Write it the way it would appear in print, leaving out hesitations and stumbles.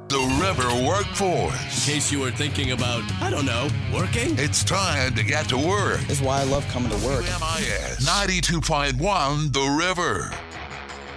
The River Workforce. In case you were thinking about, I don't know, working? It's time to get to work. This is why I love coming to work. WMIS 92.1 The River.